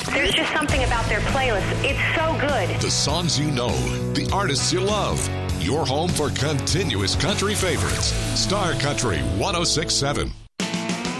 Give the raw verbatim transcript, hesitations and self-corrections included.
There's just something about their playlist. It's so good. The songs you know, the artists you love. Your home for continuous country favorites. Star Country one oh six point seven.